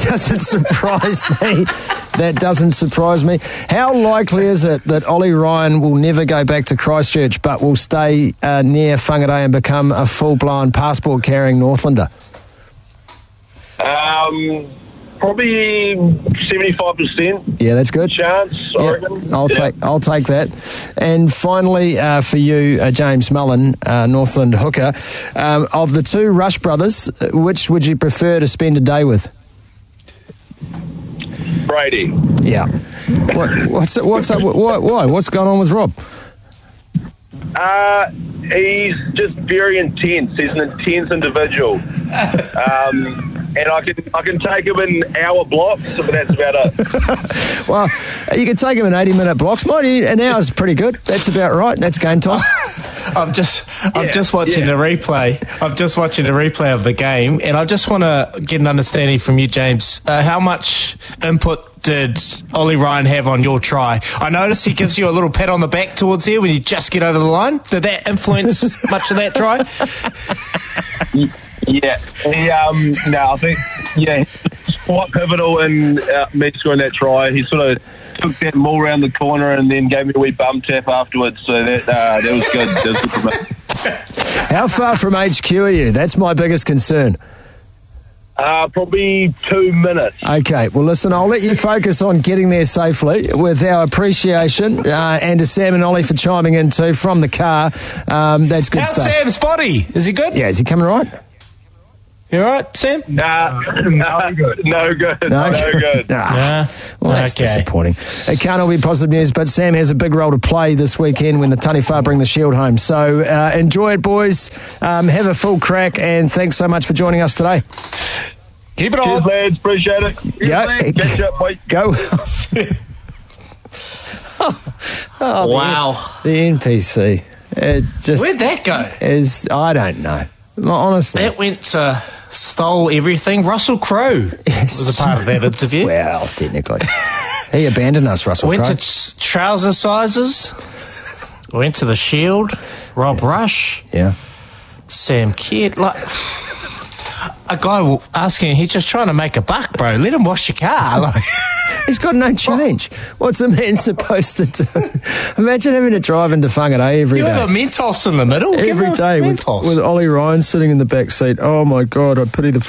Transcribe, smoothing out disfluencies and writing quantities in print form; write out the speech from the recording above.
doesn't surprise me. That doesn't surprise me. How likely is it that Ollie Ryan will never go back to Christchurch but will stay near Whangarei and become a full-blown passport-carrying Northlander? Probably 75%. Yeah, that's good. Chance, I reckon. I'll take that. And finally, for you, James Mullen, Northland hooker, of the two Rush brothers, which would you prefer to spend a day with? Brady. Yeah. What's up? Why? What's going on with Rob? He's just very intense. He's an intense individual. And I can take him in hour blocks, but that's about it. Well, you can take him in 80-minute blocks. Mind you, an hour's pretty good. That's about right. That's game time. I'm just watching the replay. I'm just watching the replay of the game, and I just want to get an understanding from you, James. How much input did Ollie Ryan have on your try? I noticed he gives you a little pat on the back towards here when you just get over the line. Did that influence much of that try? Yeah, I think quite pivotal in me scoring that try. He sort of took that ball around the corner and then gave me a wee bum tap afterwards. So that was good. That was good for me. How far from HQ are you? That's my biggest concern. Probably 2 minutes. Okay, well, listen, I'll let you focus on getting there safely with our appreciation and to Sam and Ollie for chiming in too from the car. That's good How's stuff. Sam's body? Is he good? Yeah, is he coming right? You all right, Sam? No good. No good. Well, that's disappointing. It can't all be positive news, but Sam has a big role to play this weekend when the Taniwha bring the Shield home. So enjoy it, boys. Have a full crack, and thanks so much for joining us today. Keep it on. Cheers, lads. Appreciate it. Catch up, mate. Go. Wow. The NPC. It's just, where'd that go? I don't know. Honestly. That went to stole everything. Russell Crowe was a part of that interview. Well, technically. He abandoned us, Russell Crowe. Went to trouser sizes. Went to the Shield. Rob Rush. Yeah. Sam Kidd. Like, a guy asking, he's just trying to make a buck, bro. Let him wash your car. Like, he's got no change. What's a man supposed to do? Imagine having to drive into Whangarei every day. You have a Mentos in the middle. Every day with Ollie Ryan sitting in the back seat. Oh, my God, I pity the